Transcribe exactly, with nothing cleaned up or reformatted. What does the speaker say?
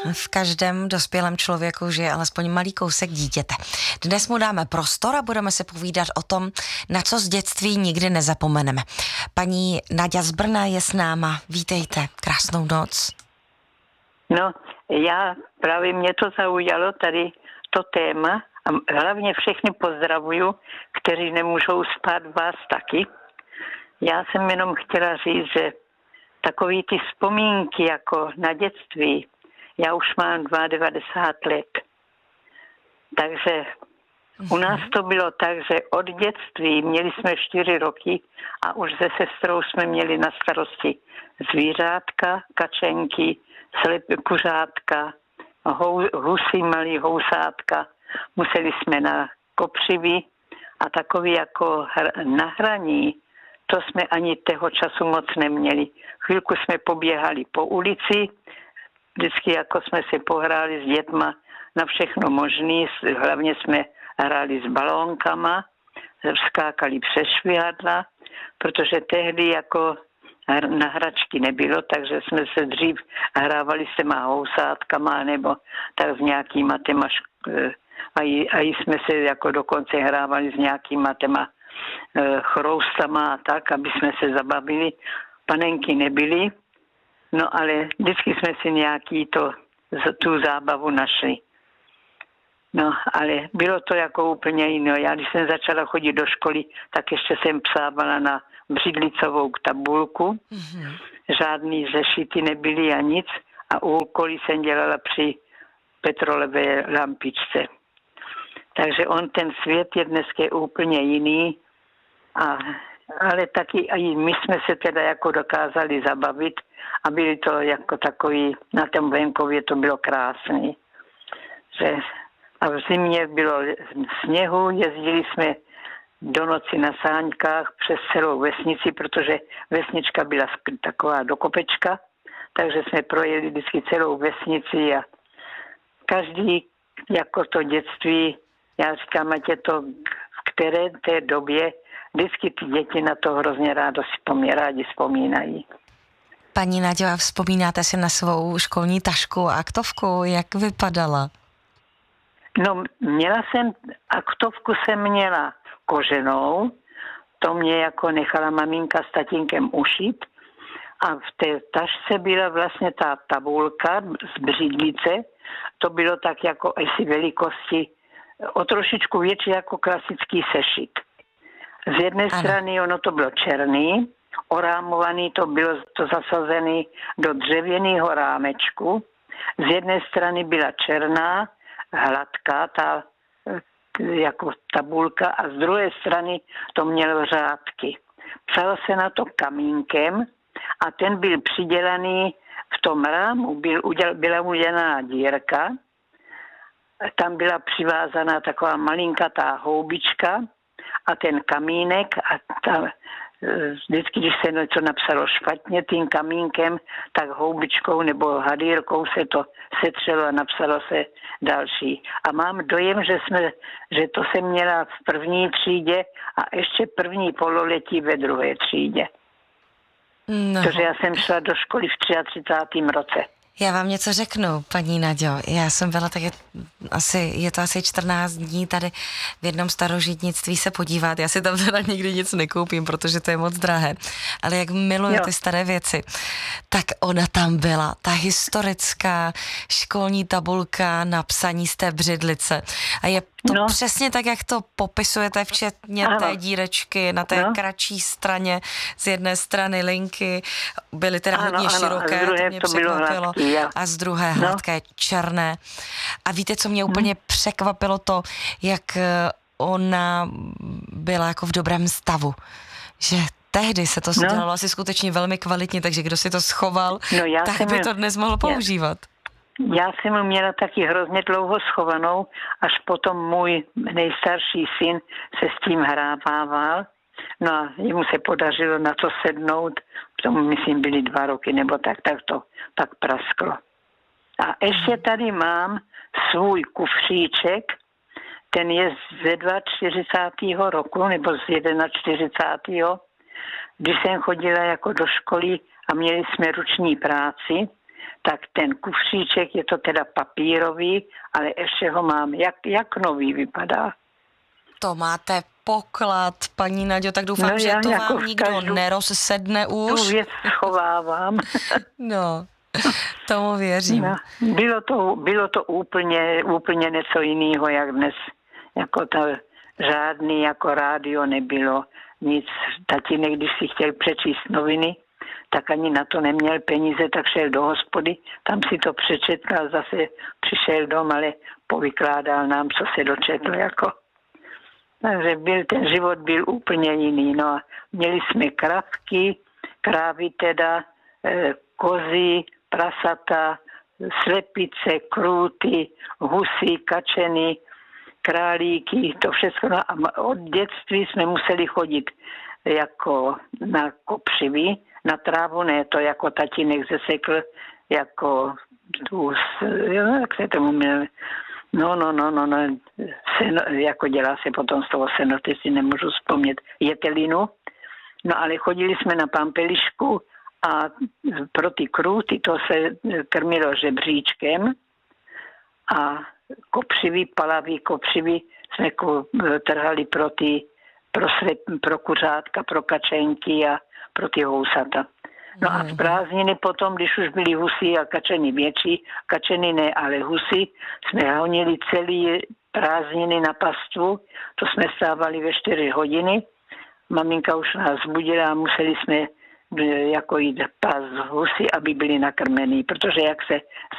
V každém dospělém člověku žije alespoň malý kousek dítěte. Dnes mu dáme prostor a budeme se povídat o tom, na co z dětství nikdy nezapomeneme. Paní Naďa z Brna je s náma. Vítejte, krásnou noc. No, já právě mě to zaujalo tady to téma a hlavně všechny pozdravuju, kteří nemůžou spát, vás taky. Já jsem jenom chtěla říct, že takový ty vzpomínky jako na dětství, já už mám devadesát dva let, takže u nás to bylo tak, že od dětství měli jsme čtyři roky a už se sestrou jsme měli na starosti zvířátka, kačenky, slepé kuřátka, husy, malý housátka. Museli jsme na kopřivy a takový jako na hraní, to jsme ani toho času moc neměli. Chvilku jsme poběhali po ulici, vždycky jako jsme si pohráli s dětma na všechno možný, hlavně jsme hráli s balónkama, skákali přes švihadla, protože tehdy jako na hračky nebylo, takže jsme se dřív hrávali s těma housátkama nebo tak s nějakýma těma a i, a i jsme se jako dokonce hrávali s nějakýma těma chroustama a tak, aby jsme se zabavili. Panenky nebyly, no ale vždycky jsme si nějaký to, tu zábavu našli. No, ale bylo to jako úplně jiné. Já, když jsem začala chodit do školy, tak ještě jsem psávala na břidlicovou tabulku. Mm-hmm. Žádný zešity nebyly a nic. A úkoly jsem dělala při petrolové lampičce. Takže on, ten svět je dneska úplně jiný. A, ale taky i my jsme se teda jako dokázali zabavit a byli to jako takový, na tom venkově to bylo krásné. Že a v zimě bylo sněhu, jezdili jsme do noci na sáňkách přes celou vesnici, protože vesnička byla taková dokopečka, takže jsme projeli vždycky celou vesnici a každý jako to dětství, já říkám, ať je to v které té době, vždycky ty děti na to hrozně rádo si rádi vzpomínají. Paní Naďo, a vzpomínáte si na svou školní tašku a aktovku, jak vypadala? No, měla jsem, aktovku jsem měla koženou, to mě jako nechala maminka s tatínkem ušít a v té tašce byla vlastně ta tabulka z břidlice, to bylo tak jako asi velikosti, o trošičku větší jako klasický sešit. Z jedné ano. strany ono to bylo černý, orámovaný to bylo to zasazený do dřevěného rámečku, z jedné strany byla černá, hladká ta jako tabulka a z druhé strany to mělo řádky. Psalo se na to kamínkem a ten byl přidělaný v tom rámu, byl uděl, byla udělaná dírka, tam byla přivázaná taková malinkatá houbička a ten kamínek a ta, vždycky, když se něco napsalo špatně tím kamínkem, tak houbičkou nebo hadírkou se to setřelo a napsalo se další. A mám dojem, že, jsme, že to jsem měla v první třídě a ještě první pololetí ve druhé třídě. No. Protože já jsem šla do školy v třicátém třetím roce. Já vám něco řeknu, paní Naďo. Já jsem byla taky, asi, je to asi čtrnáct dní tady v jednom starožitnictví se podívat. Já si tam teda nikdy nic nekoupím, protože to je moc drahé. Ale jak miluju ty staré věci, tak ona tam byla. Ta historická školní tabulka na psaní z té břidlice. A je to no. přesně tak, jak to popisujete, včetně ano. té dírečky na té no. kratší straně, z jedné strany linky, byly teda ano, hodně ano, široké, a to mě to překvapilo, hladký, a z druhé no. hladké, černé. A víte, co mě hmm. úplně překvapilo to, jak ona byla jako v dobrém stavu, že tehdy se to no. dělalo asi skutečně velmi kvalitně, takže kdo si to schoval, no, tak by to dnes mohl používat. Já jsem ji měla taky hrozně dlouho schovanou, až potom můj nejstarší syn se s tím hrávával. No a jemu se podařilo na to sednout, tomu myslím byly dva roky nebo tak, tak to tak prasklo. A ještě tady mám svůj kufříček, ten je ze čtyřicátého druhého roku nebo z čtyřicátého prvního Když jsem chodila jako do školy a měli jsme ruční práci, tak ten kufříček je to teda papírový, ale ještě ho mám. Jak, jak nový vypadá? To máte poklad, paní Naďo, tak doufám, No, že já to jako vám nikdo každou- nerozsedne už. Tu věc schovávám. No, tomu věřím. No, bylo to, bylo to úplně, úplně něco jiného, jak dnes. Jako to žádný jako rádio nebylo. Nic. Tatínek, když si chtěl přečíst noviny, tak ani na to neměl peníze, tak šel do hospody, tam si to přečetl a zase přišel dom, ale povykládal nám, co se dočetl. Jako. Takže byl, ten život byl úplně jiný. No a měli jsme krávky, krávy teda, e, kozy, prasata, slepice, krůty, husy, kačeny, králíky, to všechno. A od dětství jsme museli chodit jako na kopřivy, na trávu, ne to jako tatínek zesekl, jako tu, jak se tomu měl, no, no, no, no, no, seno, jako dělá se potom z toho seno, teď si nemůžu vzpomnět, jetelinu. No ale chodili jsme na pampelišku a pro ty krůty to se krmilo žebříčkem a kopřivy, palavý kopřivy jsme trhali pro ty, pro, slep, pro kuřátka, pro kačenky a pro ty housata. No a v prázdniny potom, když už byly husy a kačeny větší, kačeny ne, ale husy, jsme honili celý prázdniny na pastvu, to jsme stávali ve čtyři hodiny. Maminka už nás budila a museli jsme jako jít pás husy, aby byli nakrmení, protože jak se